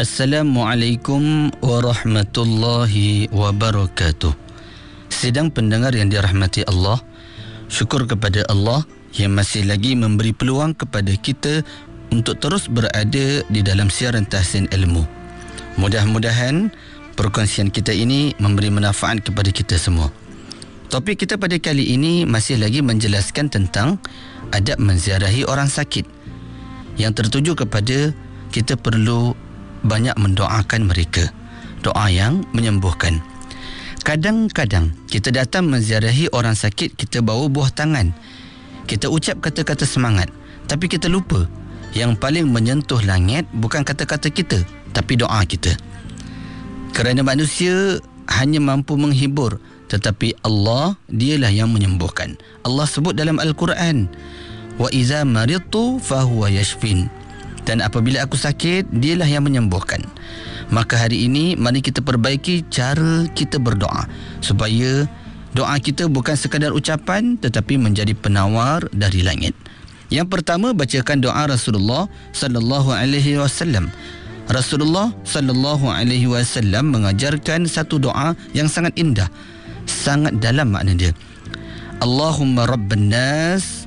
Assalamualaikum warahmatullahi wabarakatuh. Sidang pendengar yang dirahmati Allah, syukur kepada Allah yang masih lagi memberi peluang kepada kita untuk terus berada di dalam siaran tahsin ilmu. Mudah-mudahan perkongsian kita ini memberi manfaat kepada kita semua. Topik kita pada kali ini masih lagi menjelaskan tentang adab menziarahi orang sakit, yang tertuju kepada kita perlu banyak mendoakan mereka, doa yang menyembuhkan. Kadang-kadang kita datang menziarahi orang sakit, kita bawa buah tangan, kita ucap kata-kata semangat, tapi kita lupa yang paling menyentuh langit bukan kata-kata kita, tapi doa kita. Kerana manusia hanya mampu menghibur, tetapi Allah, dialah yang menyembuhkan. Allah sebut dalam Al-Quran, wa iza maridtu fahuwa yashfin, dan apabila aku sakit, dialah yang menyembuhkan. Maka hari ini mari kita perbaiki cara kita berdoa, supaya doa kita bukan sekadar ucapan tetapi menjadi penawar dari langit. Yang pertama, bacakan doa Rasulullah sallallahu alaihi wasallam. Rasulullah sallallahu alaihi wasallam mengajarkan satu doa yang sangat indah, sangat dalam makna dia. Allahumma rabban nas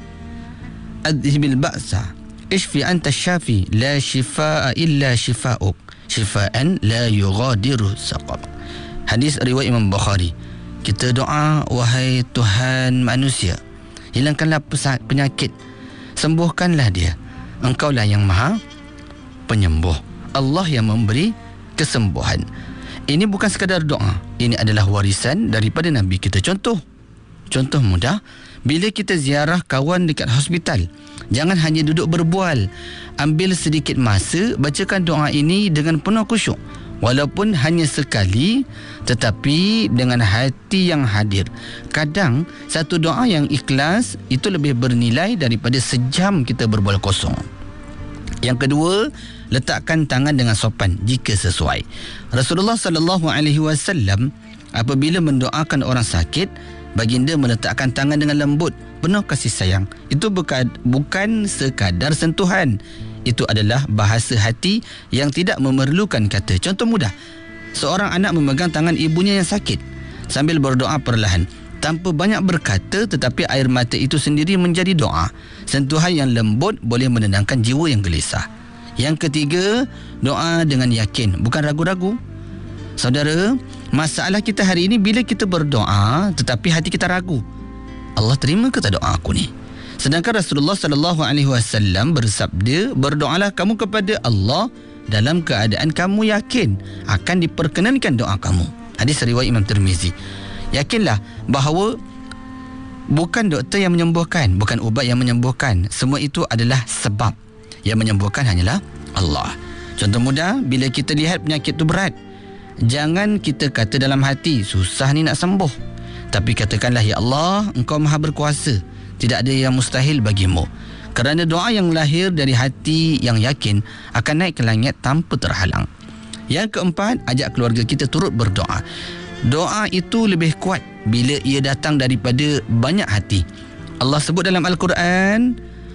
adhibil ba'sa ishfi anta syafi la shifaa illa shifauk shifaan la yughadiru saqam. Hadis riwayat Imam Bukhari. Kita doa, wahai Tuhan manusia, hilangkanlah penyakit, sembuhkanlah dia. Engkaulah yang maha penyembuh, Allah yang memberi kesembuhan. Ini bukan sekadar doa, ini adalah warisan daripada Nabi kita. Contoh mudah, bila kita ziarah kawan dekat hospital, jangan hanya duduk berbual. Ambil sedikit masa, bacakan doa ini dengan penuh khusyuk. Walaupun hanya sekali, tetapi dengan hati yang hadir. Kadang satu doa yang ikhlas itu lebih bernilai daripada sejam kita berbual kosong. Yang kedua, letakkan tangan dengan sopan jika sesuai. Rasulullah sallallahu alaihi wasallam apabila mendoakan orang sakit, baginda meletakkan tangan dengan lembut, penuh kasih sayang. Itu bukan sekadar sentuhan. Itu adalah bahasa hati yang tidak memerlukan kata. Contoh mudah, seorang anak memegang tangan ibunya yang sakit sambil berdoa perlahan, tanpa banyak berkata, tetapi air mata itu sendiri menjadi doa. Sentuhan yang lembut boleh menenangkan jiwa yang gelisah. Yang ketiga, doa dengan yakin, bukan ragu-ragu. Saudara, masalah kita hari ini bila kita berdoa tetapi hati kita ragu, Allah terima ke tak doa aku ni? Sedangkan Rasulullah sallallahu alaihi wasallam bersabda, berdoalah kamu kepada Allah dalam keadaan kamu yakin akan diperkenankan doa kamu. Hadis riwayat Imam Tirmizi. Yakinlah bahawa bukan doktor yang menyembuhkan, bukan ubat yang menyembuhkan. Semua itu adalah sebab. Yang menyembuhkan hanyalah Allah. Contoh mudah, bila kita lihat penyakit itu berat, jangan kita kata dalam hati, susah ni nak sembuh. Tapi katakanlah, ya Allah, Engkau maha berkuasa, tidak ada yang mustahil bagimu. Kerana doa yang lahir dari hati yang yakin akan naik ke langit tanpa terhalang. Yang keempat, ajak keluarga kita turut berdoa. Doa itu lebih kuat bila ia datang daripada banyak hati. Allah sebut dalam Al-Quran,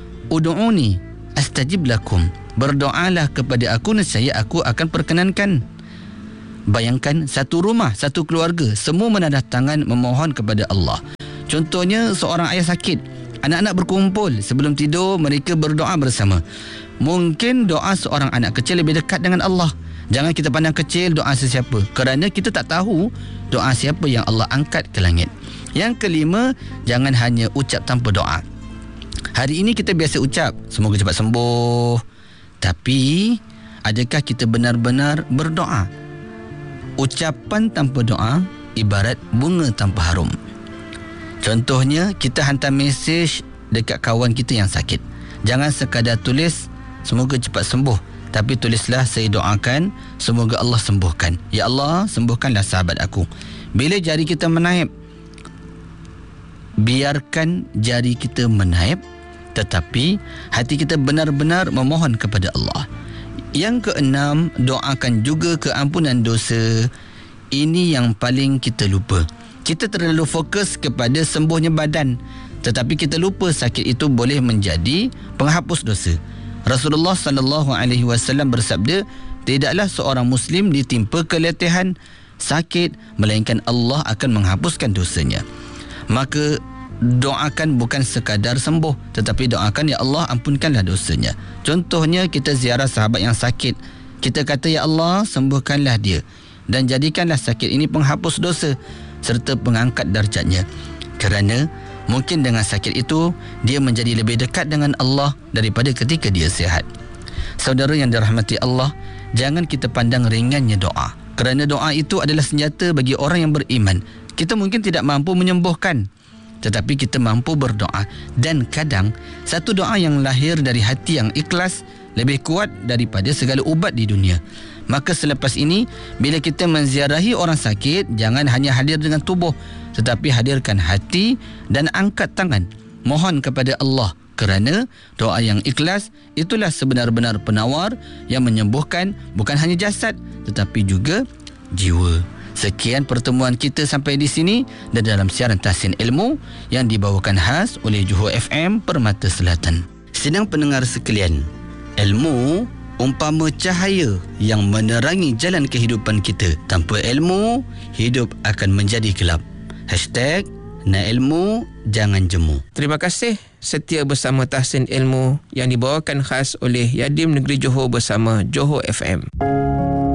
Udu'uni astajib lakum, berdoalah kepada aku, nescaya aku akan perkenankan. Bayangkan satu rumah, satu keluarga, semua menadah tangan memohon kepada Allah. Contohnya seorang ayah sakit, anak-anak berkumpul, sebelum tidur mereka berdoa bersama. Mungkin doa seorang anak kecil lebih dekat dengan Allah. Jangan kita pandang kecil doa sesiapa, kerana kita tak tahu doa siapa yang Allah angkat ke langit. Yang kelima, jangan hanya ucap tanpa doa. Hari ini kita biasa ucap, semoga cepat sembuh. Tapi, adakah kita benar-benar berdoa? Ucapan tanpa doa ibarat bunga tanpa harum. Contohnya, kita hantar mesej dekat kawan kita yang sakit. Jangan sekadar tulis, semoga cepat sembuh. Tapi tulislah, saya doakan, semoga Allah sembuhkan. Ya Allah, sembuhkanlah sahabat aku. Bila jari kita menaip, biarkan jari kita menaip, tetapi hati kita benar-benar memohon kepada Allah. Yang keenam, doakan juga keampunan dosa. Ini yang paling kita lupa. Kita terlalu fokus kepada sembuhnya badan, tetapi kita lupa sakit itu boleh menjadi penghapus dosa. Rasulullah sallallahu alaihi wasallam bersabda, tidaklah seorang Muslim ditimpa keletihan, sakit, melainkan Allah akan menghapuskan dosanya. Maka doakan bukan sekadar sembuh, tetapi doakan, ya Allah ampunkanlah dosanya. Contohnya kita ziarah sahabat yang sakit, kita kata, ya Allah sembuhkanlah dia dan jadikanlah sakit ini penghapus dosa serta pengangkat darjatnya. Kerana mungkin dengan sakit itu dia menjadi lebih dekat dengan Allah daripada ketika dia sihat. Saudara yang dirahmati Allah, jangan kita pandang ringannya doa, kerana doa itu adalah senjata bagi orang yang beriman. Kita mungkin tidak mampu menyembuhkan, tetapi kita mampu berdoa. Dan kadang satu doa yang lahir dari hati yang ikhlas lebih kuat daripada segala ubat di dunia. Maka selepas ini, bila kita menziarahi orang sakit, jangan hanya hadir dengan tubuh, tetapi hadirkan hati dan angkat tangan mohon kepada Allah, kerana doa yang ikhlas itulah sebenar-benar penawar yang menyembuhkan bukan hanya jasad tetapi juga jiwa. Sekian pertemuan kita sampai di sini dan dalam siaran Tahsin Ilmu yang dibawakan khas oleh Johor FM Permata Selatan. Sedang pendengar sekalian, ilmu umpama cahaya yang menerangi jalan kehidupan kita. Tanpa ilmu, hidup akan menjadi gelap. #Nak ilmu, jangan jemu. Terima kasih setia bersama Tahsin Ilmu yang dibawakan khas oleh Yadim Negeri Johor bersama Johor FM.